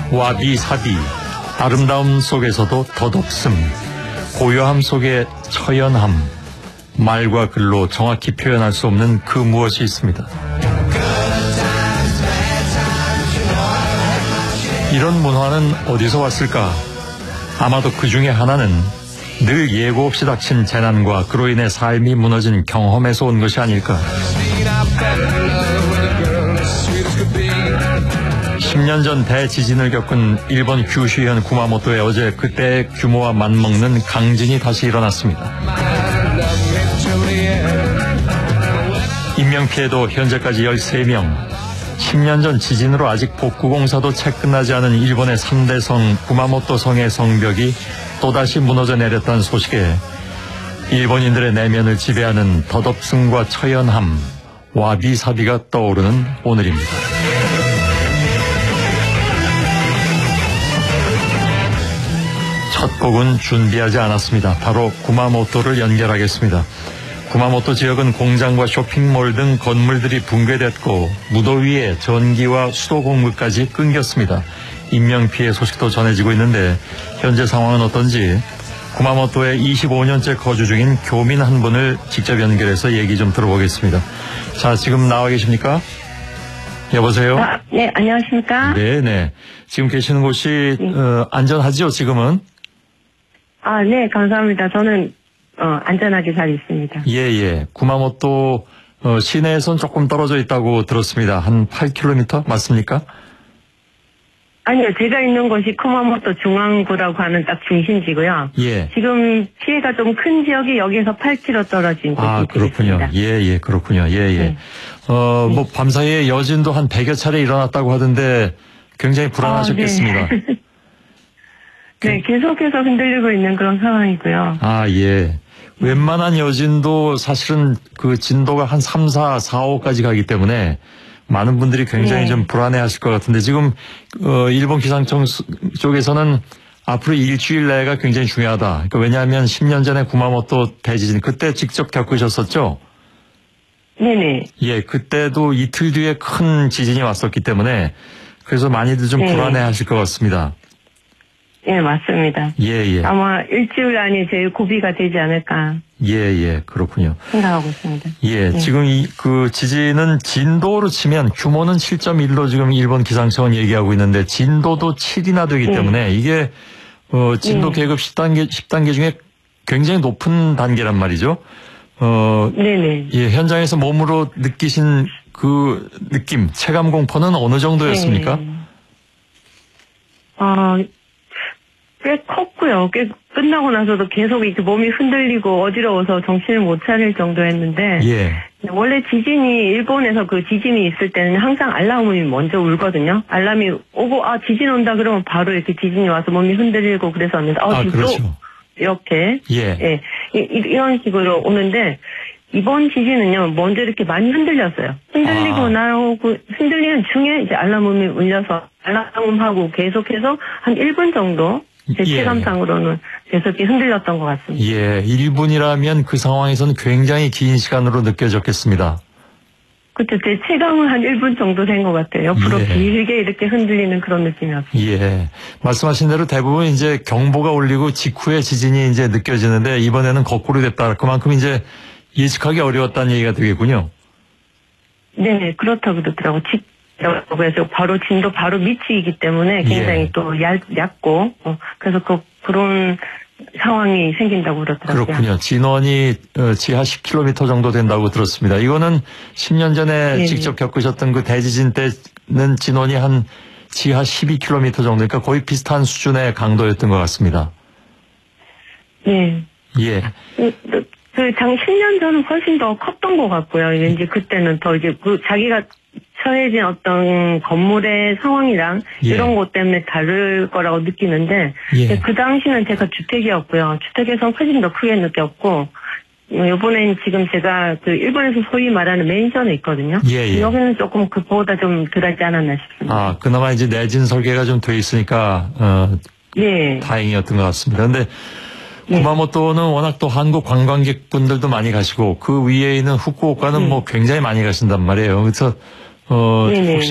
와비사비, 아름다움 속에서도 덧없음, 고요함 속에 처연함, 말과 글로 정확히 표현할 수 없는 그 무엇이 있습니다. 이런 문화는 어디서 왔을까? 아마도 그 중에 하나는 늘 예고 없이 닥친 재난과 그로 인해 삶이 무너진 경험에서 온 것이 아닐까. 10년 전 대지진을 겪은 일본 규슈현 구마모토에 어제 그때의 규모와 맞먹는 강진이 다시 일어났습니다. 인명피해도 현재까지 13명, 10년 전 지진으로 아직 복구공사도 채 끝나지 않은 일본의 3대 성 구마모토 성의 성벽이 또다시 무너져 내렸다는 소식에 일본인들의 내면을 지배하는 덧없음과 처연함, 와비사비가 떠오르는 오늘입니다. 첫 곡은 준비하지 않았습니다. 바로 구마모토를 연결하겠습니다. 구마모토 지역은 공장과 쇼핑몰 등 건물들이 붕괴됐고 무더위에 전기와 수도 공급까지 끊겼습니다. 인명피해 소식도 전해지고 있는데 현재 상황은 어떤지 구마모토에 25년째 거주 중인 교민 한 분을 직접 연결해서 얘기 좀 들어보겠습니다. 자, 지금 나와 계십니까? 여보세요? 네, 안녕하십니까? 네네. 지금 계시는 곳이 안전하죠, 지금은? 네, 감사합니다. 저는 안전하게 잘 있습니다. 예. 구마모토 시내에선 조금 떨어져 있다고 들었습니다. 한 8km 맞습니까? 아니요, 제가 있는 곳이 쿠마모토 중앙구라고 하는 딱 중심지고요. 예. 지금 피해가 좀 큰 지역이 여기서 8km 떨어진 곳이 그렇군요. 되겠습니다. 예, 그렇군요. 예. 네. 뭐 밤사이에 여진도 한 100여 차례 일어났다고 하던데 굉장히 불안하셨겠습니다. 네, 계속해서 흔들리고 있는 그런 상황이고요. 예. 웬만한 여진도 사실은 그 진도가 한 3, 4, 4, 5까지 가기 때문에 많은 분들이 굉장히 좀 불안해 하실 것 같은데 지금 일본 기상청 쪽에서는 앞으로 일주일 내가 굉장히 중요하다. 그러니까 왜냐하면 10년 전에 구마모토 대지진 그때 직접 겪으셨었죠? 네네. 예, 그때도 이틀 뒤에 큰 지진이 왔었기 때문에 그래서 많이들 좀 불안해 하실 것 같습니다. 예, 맞습니다. 예. 아마 일주일 안에 제일 고비가 되지 않을까. 예, 그렇군요. 생각하고 있습니다. 예, 네. 지금 그 지진은 진도로 치면 규모는 7.1로 지금 일본 기상청은 얘기하고 있는데 진도도 7이나 되기 때문에 이게 진도 계급 10단계 중에 굉장히 높은 단계란 말이죠. 네네. 예, 현장에서 몸으로 느끼신 그 느낌, 체감 공포는 어느 정도였습니까? 꽤 컸고요. 꽤 끝나고 나서도 계속 이렇게 몸이 흔들리고 어지러워서 정신을 못 차릴 정도였는데 원래 지진이 일본에서 그 지진이 있을 때는 항상 알람이 먼저 울거든요. 알람이 오고 지진 온다 그러면 바로 이렇게 지진이 와서 몸이 흔들리고 그랬었는데 그렇죠. 이렇게 이런 식으로 오는데 이번 지진은요 먼저 이렇게 많이 흔들렸어요. 흔들리고 나오고 흔들리는 중에 이제 알람음이 울려서 알람음하고 계속해서 한 1분 정도 제 체감상으로는 계속 이렇게 흔들렸던 것 같습니다. 예, 1분이라면 그 상황에서는 굉장히 긴 시간으로 느껴졌겠습니다. 그렇죠. 제 체감은 한 1분 정도 된 것 같아요. 옆으로 길게 이렇게 흔들리는 그런 느낌이었어요. 예. 말씀하신 대로 대부분 이제 경보가 울리고 직후에 지진이 이제 느껴지는데 이번에는 거꾸로 됐다. 그만큼 이제 예측하기 어려웠다는 얘기가 되겠군요. 네, 그렇다고 그러더라고요. 그래서 바로 진도 바로 밑이기 때문에 굉장히 또 얇고 그래서 그런 상황이 생긴다고 그러더라고요. 그렇군요. 진원이 지하 10km 정도 된다고 들었습니다. 이거는 10년 전에 직접 겪으셨던 그 대지진 때는 진원이 한 지하 12km 정도, 그러니까 거의 비슷한 수준의 강도였던 것 같습니다. 네. 예. 그 10년 전은 훨씬 더 컸던 것 같고요. 이제 그때는 더 이제 자기가 처해진 어떤 건물의 상황이랑 이런 것 때문에 다를 거라고 느끼는데 그 당시는 제가 주택이었고요. 주택에서 훨씬 더 크게 느꼈고 이번엔 지금 제가 그 일본에서 소위 말하는 맨션에 있거든요. 여기는 조금 그보다 좀 덜하지 않았나 싶습니다. 그나마 이제 내진 설계가 좀 돼 있으니까 다행이었던 것 같습니다. 근데 구마모토는 워낙 또 한국 관광객분들도 많이 가시고 그 위에 있는 후쿠오카는 뭐 굉장히 많이 가신단 말이에요. 그래서 혹시